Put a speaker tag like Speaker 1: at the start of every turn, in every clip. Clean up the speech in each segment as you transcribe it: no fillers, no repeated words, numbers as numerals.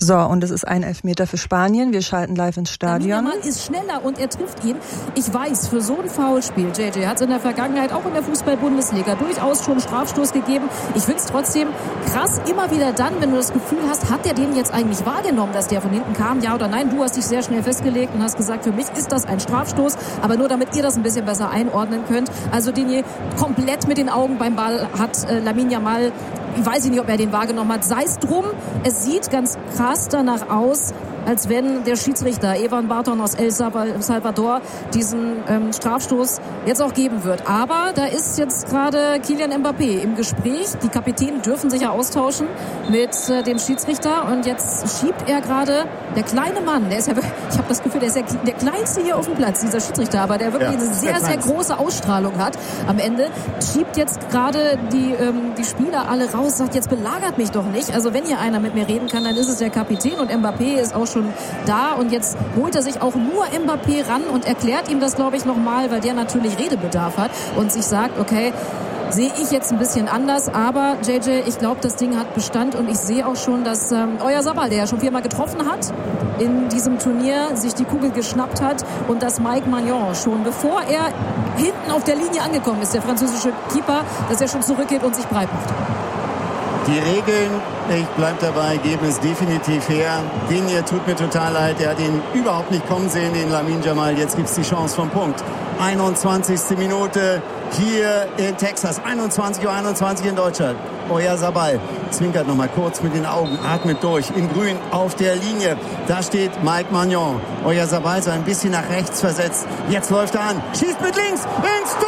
Speaker 1: So, und es ist ein Elfmeter für Spanien. Wir schalten live ins Stadion.
Speaker 2: Der Mann ist schneller und er trifft ihn. Ich weiß, für so ein Foulspiel, JJ, hat es in der Vergangenheit auch in der Fußball-Bundesliga durchaus schon Strafstoß gegeben. Ich finde es trotzdem krass, immer wieder dann, wenn du das Gefühl hast, hat der den jetzt eigentlich wahrgenommen, dass der von hinten kam, ja oder nein? Du hast dich sehr schnell festgelegt und hast gesagt, für mich ist das ein Strafstoß, aber nur damit ihr das ein bisschen besser einordnen könnt. Also den hier komplett mit den Augen beim Ball hat Lamine Yamal. Ich weiß nicht, ob er den wahrgenommen hat. Sei es drum, es sieht ganz krass danach aus, als wenn der Schiedsrichter Evan Barton aus El Salvador diesen Strafstoß jetzt auch geben wird. Aber da ist jetzt gerade Kylian Mbappé im Gespräch. Die Kapitäne dürfen sich ja austauschen mit dem Schiedsrichter. Und jetzt schiebt er gerade, der kleine Mann, der ist ja, ich habe das Gefühl, der ist der kleinste hier auf dem Platz, dieser Schiedsrichter, aber der wirklich eine sehr, sehr große Ausstrahlung hat am Ende, schiebt jetzt gerade die Spieler alle raus, sagt, jetzt belagert mich doch nicht. Also wenn hier einer mit mir reden kann, dann ist es der Kapitän und Mbappé ist auch schon da und jetzt holt er sich auch nur Mbappé ran und erklärt ihm das, glaube ich, nochmal, weil der natürlich Redebedarf hat und sich sagt, okay, sehe ich jetzt ein bisschen anders, aber JJ, ich glaube, das Ding hat Bestand und ich sehe auch schon, dass Oyarzabal, der ja schon 4-mal getroffen hat in diesem Turnier, sich die Kugel geschnappt hat und dass Mike Maignan schon, bevor er hinten auf der Linie angekommen ist, der französische Keeper, dass er schon zurückgeht und sich breit macht.
Speaker 3: Die Regeln, ich bleib dabei, geben es definitiv her. Den hier tut mir total leid. Er hat ihn überhaupt nicht kommen sehen, den Lamine Yamal. Jetzt gibt es die Chance vom Punkt. 21. Minute hier in Texas. 21:21 in Deutschland. Oyarzabal zwinkert nochmal kurz mit den Augen, atmet durch. In grün auf der Linie. Da steht Mike Maignan. Oyarzabal so ein bisschen nach rechts versetzt. Jetzt läuft er an. Schießt mit links ins Tor!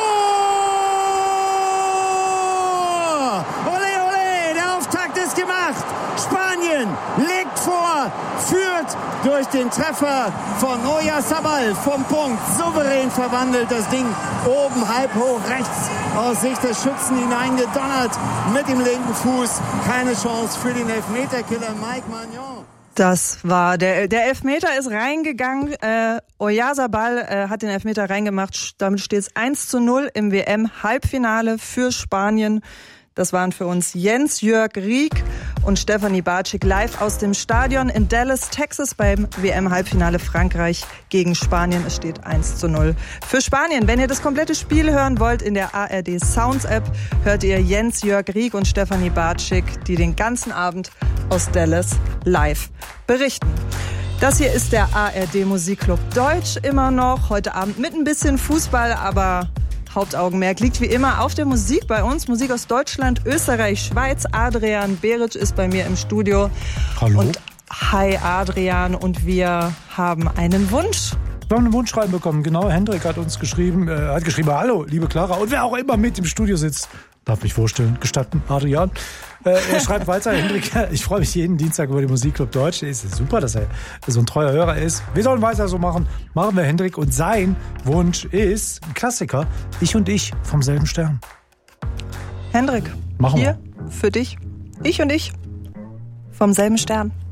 Speaker 3: Gemacht. Spanien legt vor, führt durch den Treffer von Oyarzabal vom Punkt. Souverän verwandelt das Ding oben halb hoch rechts aus Sicht des Schützen hineingedonnert mit dem linken Fuß. Keine Chance für den Elfmeterkiller Mike Maignan.
Speaker 1: Das war der Elfmeter ist reingegangen. Oyarzabal hat den Elfmeter reingemacht. Damit steht es 1:0 im WM-Halbfinale für Spanien. Das waren für uns Jens-Jörg Rieck und Stefanie Bartschik live aus dem Stadion in Dallas, Texas beim WM-Halbfinale Frankreich gegen Spanien. Es steht 1:0 für Spanien. Wenn ihr das komplette Spiel hören wollt, in der ARD Sounds App hört ihr Jens-Jörg Rieck und Stefanie Bartschik, die den ganzen Abend aus Dallas live berichten. Das hier ist der ARD Musikclub Deutsch immer noch. Heute Abend mit ein bisschen Fußball, aber Hauptaugenmerk liegt wie immer auf der Musik bei uns. Musik aus Deutschland, Österreich, Schweiz. Adrian Beric ist bei mir im Studio.
Speaker 4: Hallo.
Speaker 1: Und hi Adrian, und wir haben einen Wunsch.
Speaker 4: Wir haben einen Wunsch reinbekommen, genau. Hendrik hat uns geschrieben, hallo, liebe Clara. Und wer auch immer mit im Studio sitzt, darf mich vorstellen, gestatten, Adrian. Er schreibt weiter, Hendrik, ich freue mich jeden Dienstag über den Musikclub Deutsch. Es ist super, dass er so ein treuer Hörer ist. Wir sollen weiter so machen. Machen wir, Hendrik. Und sein Wunsch ist ein Klassiker, Ich und ich vom selben Stern.
Speaker 1: Hendrik,
Speaker 4: machen
Speaker 1: hier für dich, Ich und ich vom selben Stern.